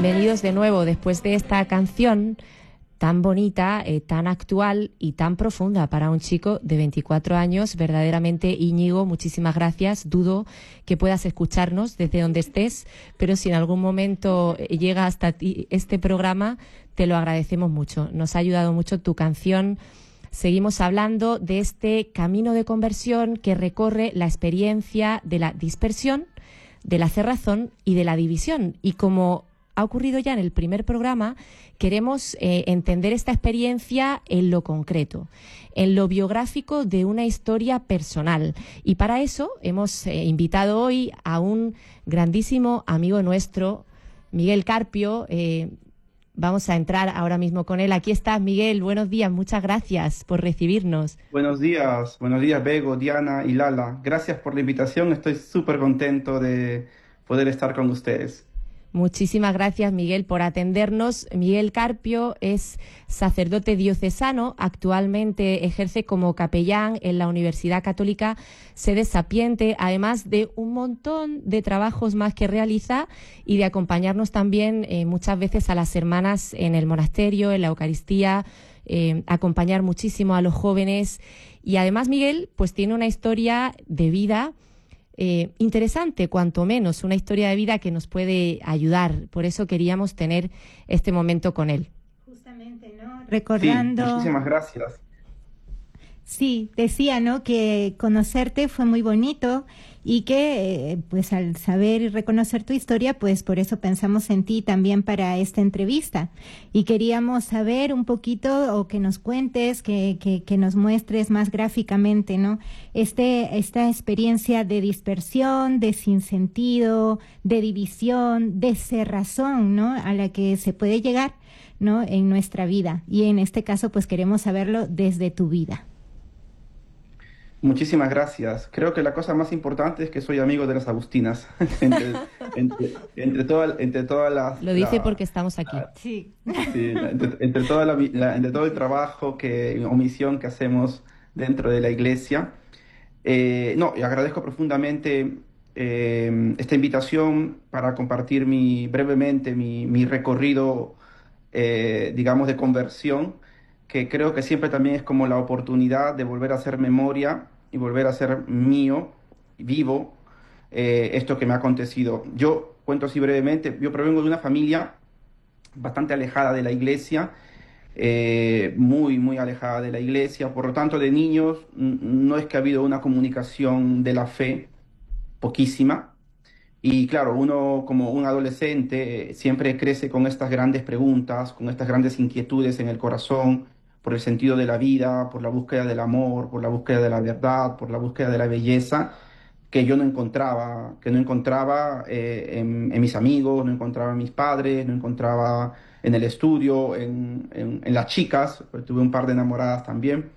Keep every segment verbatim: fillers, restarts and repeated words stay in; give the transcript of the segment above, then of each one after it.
bienvenidos de nuevo después de esta canción tan bonita, eh, tan actual y tan profunda para un chico de veinticuatro años. Verdaderamente, Íñigo, muchísimas gracias. Dudo que puedas escucharnos desde donde estés, pero si en algún momento llega hasta ti este programa, te lo agradecemos mucho. Nos ha ayudado mucho tu canción. Seguimos hablando de este camino de conversión que recorre la experiencia de la dispersión, de la cerrazón y de la división. Y como ha ocurrido ya en el primer programa, queremos eh, entender esta experiencia en lo concreto, en lo biográfico de una historia personal. Y para eso hemos eh, invitado hoy a un grandísimo amigo nuestro, Miguel Carpio. Eh, vamos a entrar ahora mismo con él. Aquí estás, Miguel. Buenos días. Muchas gracias por recibirnos. Buenos días. Buenos días, Bego, Diana y Lala. Gracias por la invitación. Estoy súper contento de poder estar con ustedes. Muchísimas gracias, Miguel, por atendernos. Miguel Carpio es sacerdote diocesano, actualmente ejerce como capellán en la Universidad Católica Sede Sapiente, además de un montón de trabajos más que realiza y de acompañarnos también eh, muchas veces a las hermanas en el monasterio, en la Eucaristía, eh, acompañar muchísimo a los jóvenes. Y además, Miguel, pues tiene una historia de vida Eh, interesante, cuanto menos, una historia de vida que nos puede ayudar. Por eso queríamos tener este momento con él. Justamente, ¿no? Recordando... Sí, muchísimas gracias. Sí, decía, ¿no?, que conocerte fue muy bonito y que, eh, pues, al saber y reconocer tu historia, pues, por eso pensamos en ti también para esta entrevista. Y queríamos saber un poquito, o que nos cuentes, que, que, que nos muestres más gráficamente, ¿no?, este, esta experiencia de dispersión, de sinsentido, de división, de cerrazón, ¿no?, a la que se puede llegar, ¿no?, en nuestra vida. Y en este caso, pues, queremos saberlo desde tu vida. Muchísimas gracias. Creo que la cosa más importante es que soy amigo de las Agustinas. entre, entre, entre, toda, entre todas las... Lo dice la, porque estamos aquí. La, sí. sí la, entre, entre, toda la, la, entre todo el trabajo que, o misión que hacemos dentro de la Iglesia. Eh, no, y agradezco profundamente eh, esta invitación para compartir mi, brevemente mi, mi recorrido, eh, digamos, de conversión, que creo que siempre también es como la oportunidad de volver a hacer memoria y volver a ser mío, vivo, eh, esto que me ha acontecido. Yo cuento así brevemente, yo provengo de una familia bastante alejada de la Iglesia, eh, muy, muy alejada de la Iglesia, por lo tanto de niños no es que ha habido una comunicación de la fe, poquísima, y claro, uno como un adolescente siempre crece con estas grandes preguntas, con estas grandes inquietudes en el corazón, por el sentido de la vida, por la búsqueda del amor, por la búsqueda de la verdad, por la búsqueda de la belleza, que yo no encontraba, que no encontraba eh, en, en mis amigos, no encontraba en mis padres, no encontraba en el estudio, en, en, en las chicas, porque tuve un par de enamoradas también,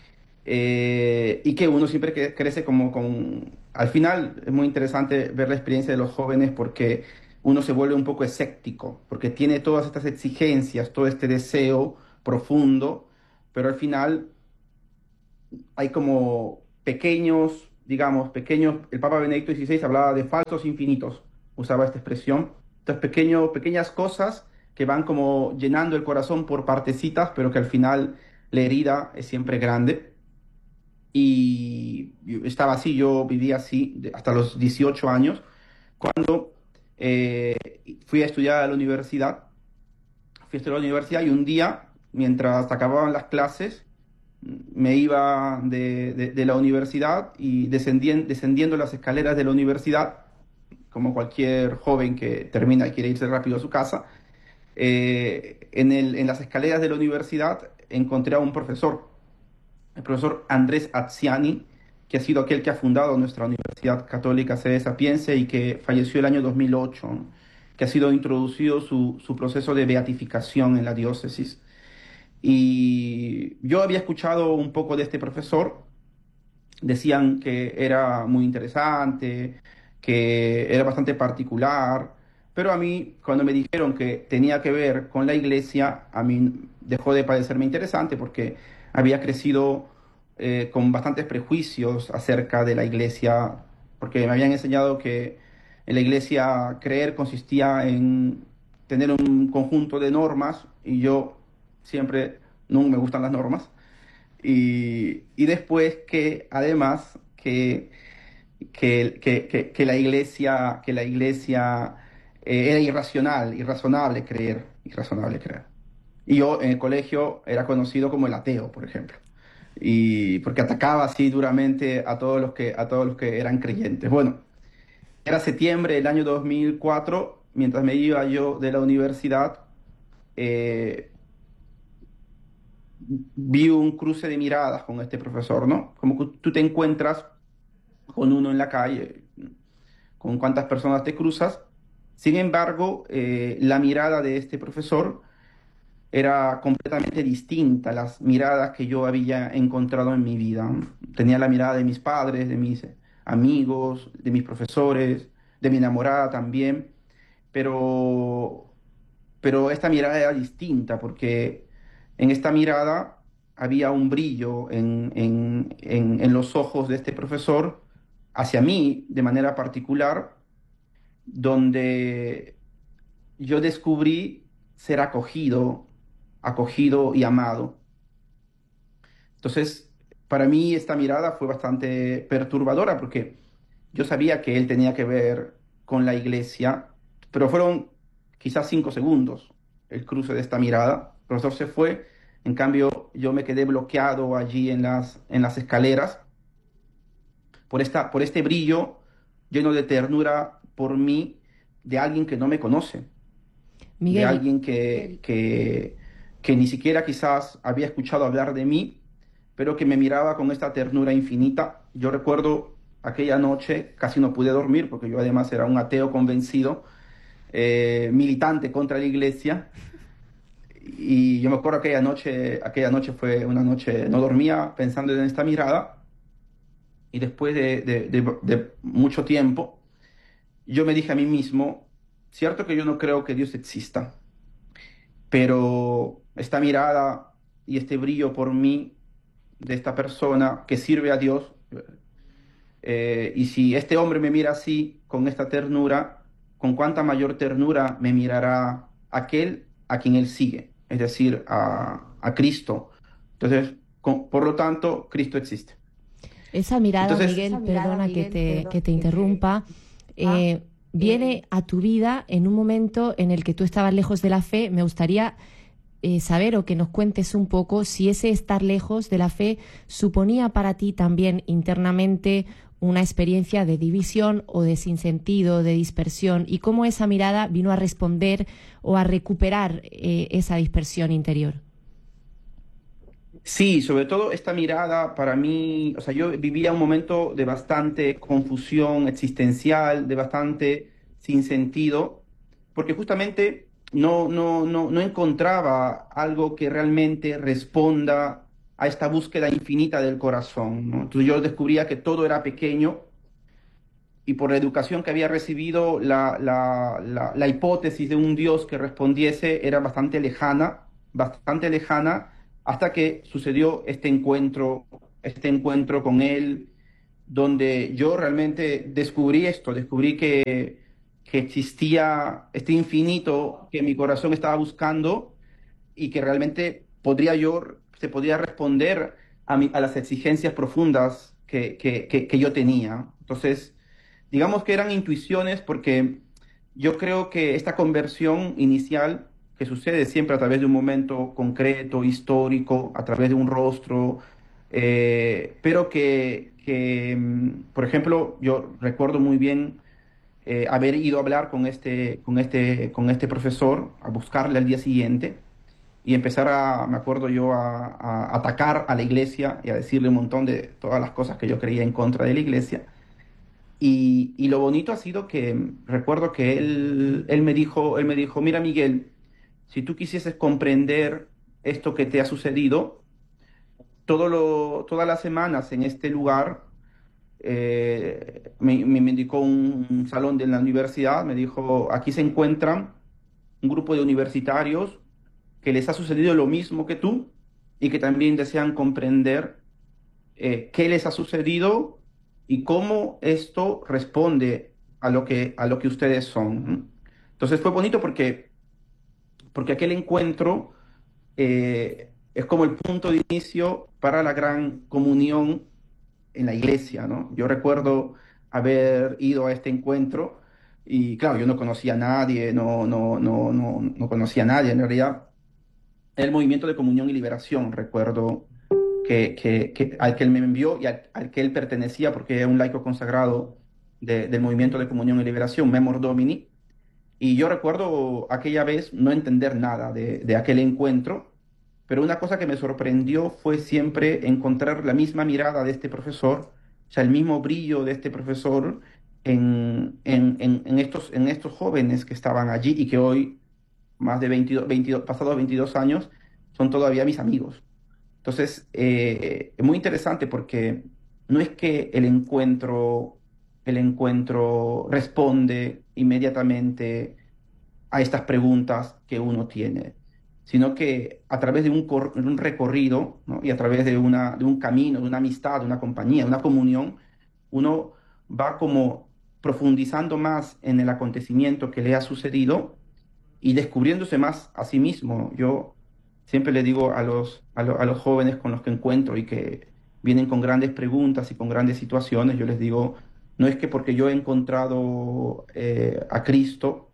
eh, y que uno siempre que crece como con... Al final es muy interesante ver la experiencia de los jóvenes porque uno se vuelve un poco escéptico, porque tiene todas estas exigencias, todo este deseo profundo, pero al final hay como pequeños, digamos, pequeños, el Papa Benedicto dieciséis hablaba de falsos infinitos, usaba esta expresión, entonces pequeño, pequeñas cosas que van como llenando el corazón por partecitas, pero que al final la herida es siempre grande. Y yo estaba así, yo vivía así hasta los dieciocho años, cuando eh, fui a estudiar a la universidad, fui a estudiar a la universidad y un día, mientras acababan las clases, me iba de, de, de la universidad y descendien, descendiendo las escaleras de la universidad, como cualquier joven que termina y quiere irse rápido a su casa, eh, en, el, en las escaleras de la universidad encontré a un profesor, el profesor Andrés Aziani, que ha sido aquel que ha fundado nuestra Universidad Católica Sede Sapiense y que falleció el año dos mil ocho, ¿no?, que ha sido introducido su, su proceso de beatificación en la diócesis. Y yo había escuchado un poco de este profesor, decían que era muy interesante, que era bastante particular, pero a mí, cuando me dijeron que tenía que ver con la Iglesia, a mí dejó de parecerme interesante porque había crecido eh, con bastantes prejuicios acerca de la Iglesia, porque me habían enseñado que en la Iglesia creer consistía en tener un conjunto de normas y yo siempre no me gustan las normas. Y, y después que además que, que, que, que, que la iglesia, que la iglesia eh, era irracional, irrazonable creer, irrazonable creer. Y yo en el colegio era conocido como el ateo, por ejemplo, y porque atacaba así duramente a todos los que, a todos los que eran creyentes. Bueno, era septiembre del año dos mil cuatro, mientras me iba yo de la universidad, eh, vi un cruce de miradas con este profesor, ¿no? Como que tú te encuentras con uno en la calle, con cuántas personas te cruzas. Sin embargo, eh, la mirada de este profesor era completamente distinta a las miradas que yo había encontrado en mi vida. Tenía la mirada de mis padres, de mis amigos, de mis profesores, de mi enamorada también, pero, pero esta mirada era distinta porque en esta mirada había un brillo en, en, en, en los ojos de este profesor hacia mí de manera particular, donde yo descubrí ser acogido, acogido y amado. Entonces, para mí esta mirada fue bastante perturbadora porque yo sabía que él tenía que ver con la iglesia, pero fueron quizás cinco segundos el cruce de esta mirada. El profesor se fue, en cambio yo me quedé bloqueado allí en las, en las escaleras por, esta, por este brillo lleno de ternura por mí de alguien que no me conoce, Miguel, de alguien que, que, que ni siquiera quizás había escuchado hablar de mí, pero que me miraba con esta ternura infinita. Yo recuerdo aquella noche, casi no pude dormir, porque yo además era un ateo convencido, eh, militante contra la iglesia, y yo me acuerdo aquella noche, aquella noche fue una noche, no dormía pensando en esta mirada, y después de, de, de, de mucho tiempo, yo me dije a mí mismo, cierto que yo no creo que Dios exista, pero esta mirada y este brillo por mí de esta persona que sirve a Dios, eh, y si este hombre me mira así, con esta ternura, con cuánta mayor ternura me mirará aquel a quien él sigue, es decir, a, a Cristo. Entonces, con, por lo tanto, Cristo existe. Esa mirada, Entonces, Miguel, esa mirada, perdona Miguel, que te, perdón, que te que te- interrumpa, eh, viene a tu vida en un momento en el que tú estabas lejos de la fe. Me gustaría eh, saber o que nos cuentes un poco si ese estar lejos de la fe suponía para ti también internamente una experiencia de división o de sinsentido, de dispersión, y cómo esa mirada vino a responder o a recuperar eh, esa dispersión interior. sí, sobre todo esta mirada para mí, o sea, yo vivía un momento de bastante confusión existencial, de bastante sinsentido, porque justamente no, no, no, no encontraba algo que realmente responda a esta búsqueda infinita del corazón, ¿no? Entonces yo descubría que todo era pequeño y por la educación que había recibido, la, la, la, la hipótesis de un Dios que respondiese era bastante lejana, bastante lejana, hasta que sucedió este encuentro, este encuentro con Él, donde yo realmente descubrí esto, descubrí que, que existía este infinito que mi corazón estaba buscando y que realmente podría yo, se podría responder a, mi, a las exigencias profundas que, que, que, que yo tenía. Entonces, digamos que eran intuiciones porque yo creo que esta conversión inicial que sucede siempre a través de un momento concreto, histórico, a través de un rostro, eh, pero que, que, mm, por ejemplo, yo recuerdo muy bien eh, haber ido a hablar con este, con este, con este profesor, a buscarle al día siguiente y empezar a, me acuerdo yo, a, a atacar a la iglesia y a decirle un montón de todas las cosas que yo creía en contra de la iglesia. Y, y lo bonito ha sido que mm, recuerdo que él, él me dijo, él me dijo, mira Miguel, si tú quisieses comprender esto que te ha sucedido, todo lo, todas las semanas en este lugar, eh, me, me indicó un, un salón de la universidad, me dijo, aquí se encuentran un grupo de universitarios que les ha sucedido lo mismo que tú y que también desean comprender eh, qué les ha sucedido y cómo esto responde a lo que, a lo que ustedes son. Entonces fue bonito porque porque aquel encuentro eh, es como el punto de inicio para la gran comunión en la iglesia, ¿no? Yo recuerdo haber ido a este encuentro y claro, yo no conocía a nadie, no, no, no, no, no conocía a nadie, en realidad el movimiento de comunión y liberación, recuerdo que, que, que al que él me envió y al, al que él pertenecía, porque era un laico consagrado de- del movimiento de comunión y liberación, Memor Domini, y yo recuerdo aquella vez no entender nada de, de aquel encuentro, pero una cosa que me sorprendió fue siempre encontrar la misma mirada de este profesor, o sea, el mismo brillo de este profesor en, en, en, en estos, en estos jóvenes que estaban allí y que hoy, más de veintidós, veintidós, pasados veintidós años, son todavía mis amigos. Entonces, eh, es muy interesante porque no es que el encuentro, el encuentro responde inmediatamente a estas preguntas que uno tiene, sino que a través de un, cor- un recorrido, ¿no? Y a través de, una, de un camino, de una amistad, de una compañía, de una comunión, uno va como profundizando más en el acontecimiento que le ha sucedido y descubriéndose más a sí mismo. Yo siempre le digo a los, a lo- a los jóvenes con los que encuentro y que vienen con grandes preguntas y con grandes situaciones, yo les digo, no es que porque yo he encontrado eh, a Cristo,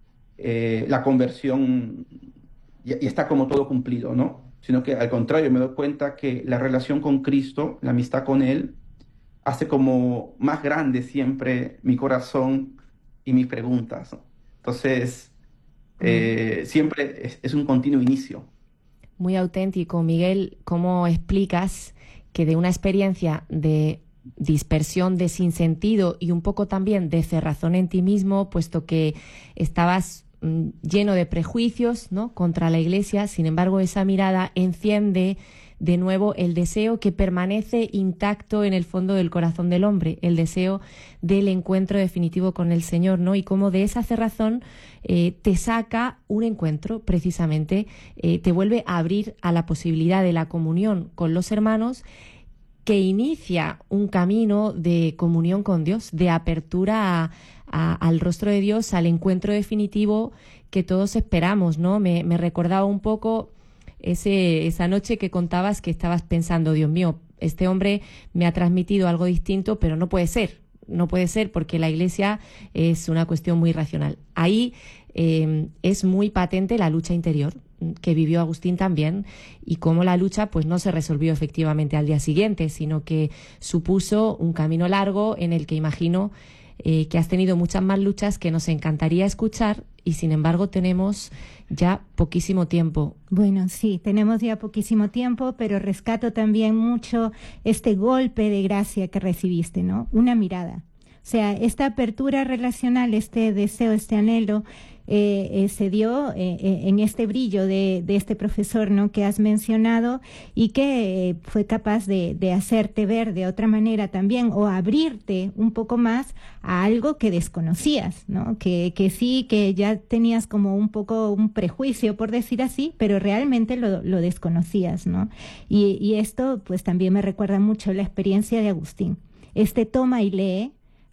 eh, la conversión y, y está como todo cumplido, ¿no? Sino que al contrario, me doy cuenta que la relación con Cristo, la amistad con Él, hace como más grande siempre mi corazón y mis preguntas, ¿no? Entonces, Mm. eh, siempre es, es un continuo inicio. Muy auténtico, Miguel. ¿Cómo explicas que de una experiencia de dispersión, de sinsentido y un poco también de cerrazón en ti mismo, puesto que estabas mm, lleno de prejuicios, ¿no?, contra la Iglesia, sin embargo, esa mirada enciende de nuevo el deseo que permanece intacto en el fondo del corazón del hombre, el deseo del encuentro definitivo con el Señor, ¿no? Y cómo de esa cerrazón eh, te saca un encuentro, precisamente, eh, te vuelve a abrir a la posibilidad de la comunión con los hermanos, que inicia un camino de comunión con Dios, de apertura a, a, al rostro de Dios, al encuentro definitivo que todos esperamos, ¿no? Me, me recordaba un poco ese, esa noche que contabas que estabas pensando, Dios mío, este hombre me ha transmitido algo distinto, pero no puede ser, no puede ser porque la Iglesia es una cuestión muy racional. Ahí eh, es muy patente la lucha interior que vivió Agustín también, y cómo la lucha pues no se resolvió efectivamente al día siguiente, sino que supuso un camino largo en el que imagino eh, que has tenido muchas más luchas que nos encantaría escuchar, y sin embargo tenemos ya poquísimo tiempo. Bueno, sí, tenemos ya poquísimo tiempo, pero rescato también mucho este golpe de gracia que recibiste, ¿no? Una mirada. O sea, esta apertura relacional, este deseo, este anhelo, eh, eh, se dio eh, eh, en este brillo de, de este profesor, ¿no?, que has mencionado, y que eh, fue capaz de, de hacerte ver de otra manera también, o abrirte un poco más a algo que desconocías, ¿no? Que, que sí, que ya tenías como un poco un prejuicio, por decir así, pero realmente lo, lo desconocías, ¿no? Y, y esto pues también me recuerda mucho la experiencia de Agustín. Este toma y lee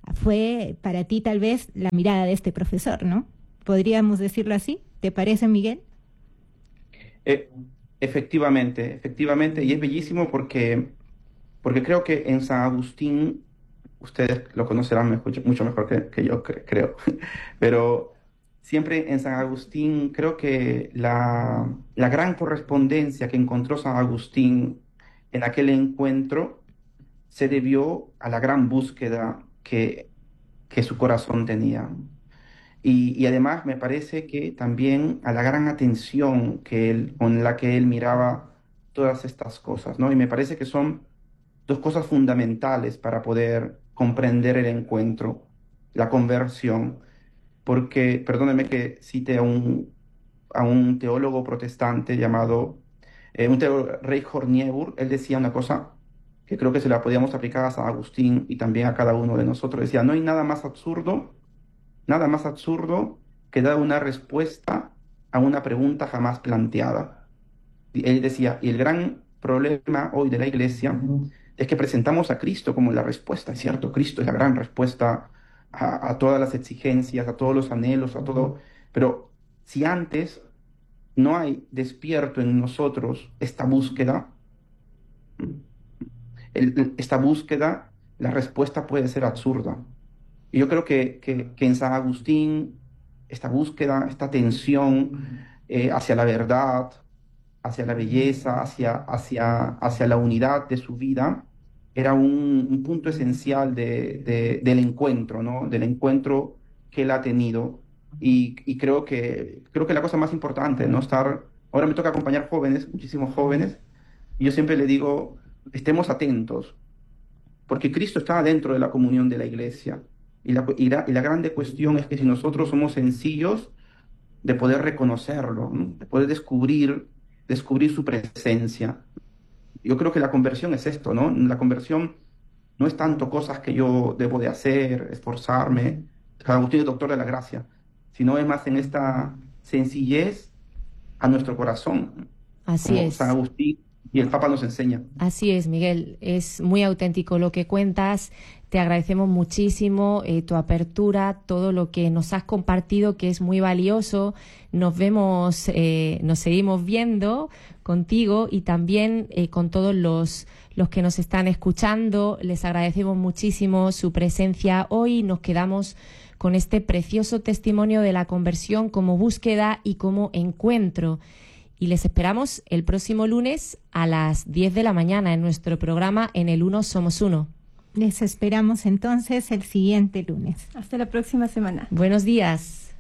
fue para ti tal vez la mirada de este profesor, ¿no? ¿Podríamos decirlo así? ¿Te parece, Miguel? Eh, efectivamente, efectivamente, y es bellísimo porque, porque creo que en San Agustín, ustedes lo conocerán mejor- mucho mejor que, que yo, cre- creo, pero siempre en San Agustín creo que la, la gran correspondencia que encontró San Agustín en aquel encuentro se debió a la gran búsqueda que, que su corazón tenía. Y, y además me parece que también a la gran atención que él, con la que él miraba todas estas cosas, ¿no? Y me parece que son dos cosas fundamentales para poder comprender el encuentro, la conversión, porque, perdóneme que cite a un, a un teólogo protestante llamado, eh, un teólogo, Reinhold Niebuhr. Él decía una cosa que creo que se la podíamos aplicar a San Agustín y también a cada uno de nosotros. Decía, no hay nada más absurdo nada más absurdo que dar una respuesta a una pregunta jamás planteada. Y él decía, y el gran problema hoy de la iglesia es que presentamos a Cristo como la respuesta, es cierto, Cristo es la gran respuesta a, a todas las exigencias, a todos los anhelos, a todo, pero si antes no hay despierto en nosotros esta búsqueda, el, esta búsqueda, la respuesta puede ser absurda. Y yo creo que, que, que en San Agustín, esta búsqueda, esta tensión eh, hacia la verdad, hacia la belleza, hacia, hacia, hacia la unidad de su vida, era un, un punto esencial de, de, del encuentro, ¿no? Del encuentro que él ha tenido. Y, y creo que, creo que la cosa más importante, ¿no? Estar, ahora me toca acompañar jóvenes, muchísimos jóvenes, y yo siempre le digo, estemos atentos, porque Cristo está dentro de la comunión de la iglesia. Y la, y la, y la grande cuestión es que si nosotros somos sencillos de poder reconocerlo, ¿no? De poder descubrir, descubrir su presencia. Yo creo que la conversión es esto, ¿no? La conversión no es tanto cosas que yo debo de hacer, esforzarme. San Agustín es doctor de la gracia, sino es más en esta sencillez a nuestro corazón. Así como es. San Agustín y el Papa nos enseña. Así es, Miguel. Es muy auténtico lo que cuentas. Te agradecemos muchísimo eh, tu apertura, todo lo que nos has compartido, que es muy valioso. Nos vemos, eh, nos seguimos viendo contigo y también eh, con todos los, los que nos están escuchando. Les agradecemos muchísimo su presencia hoy. Nos quedamos con este precioso testimonio de la conversión como búsqueda y como encuentro. Y les esperamos el próximo lunes a las diez de la mañana en nuestro programa En el Uno Somos Uno. Les esperamos entonces el siguiente lunes. Hasta la próxima semana. Buenos días.